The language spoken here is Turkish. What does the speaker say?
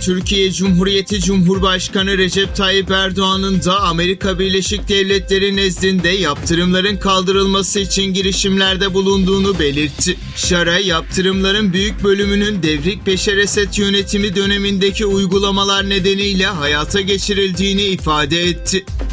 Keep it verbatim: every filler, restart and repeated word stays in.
Türkiye Cumhuriyeti Cumhurbaşkanı Recep Tayyip Erdoğan'ın da Amerika Birleşik Devletleri nezdinde yaptırımların kaldırılması için girişimlerde bulunduğunu belirtti. Şara, yaptırımların büyük bölümünün Devrik Beşer Esed yönetimi dönemindeki uygulamalar nedeniyle hayata geçirildiğini ifade etti.